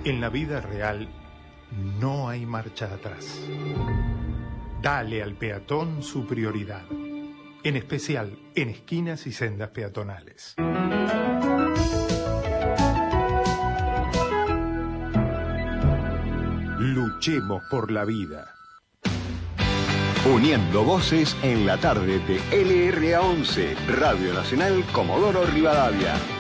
En la vida real no hay marcha atrás. Dale al peatón su prioridad, en especial en esquinas y sendas peatonales. Luchemos por la vida. Uniendo voces en la tarde de LRA 11, Radio Nacional Comodoro Rivadavia.